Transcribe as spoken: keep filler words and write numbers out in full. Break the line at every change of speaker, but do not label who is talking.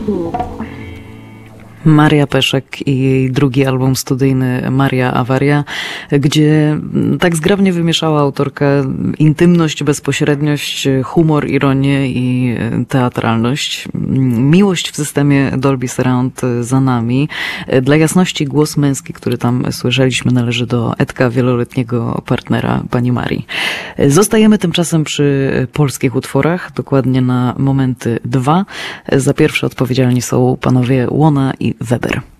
Maria Peszek i jej drugi album studyjny Maria Awaria, gdzie tak zgrabnie wymieszała autorka intymność, bezpośredniość, humor, ironię i teatralność. Miłość w systemie Dolby Surround za nami. Dla jasności głos męski, który tam słyszeliśmy, należy do Edka, wieloletniego partnera pani Marii. Zostajemy tymczasem przy polskich utworach, dokładnie na momenty dwa. Za pierwsze odpowiedzialni są panowie Łona i Weber.